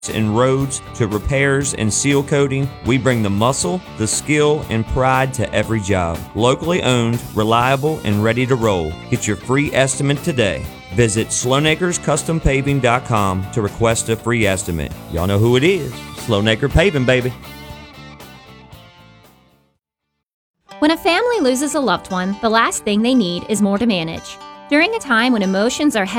and roads to repairs and seal coating, we bring the muscle, the skill, and pride to every job. Locally owned, reliable, and ready to roll. Get your free estimate today. Visit SloanacresCustomPaving.com to request a free estimate. Y'all know who it is. Sloanacre Paving, baby. When a family loses a loved one, the last thing they need is more to manage. During a time when emotions are heavy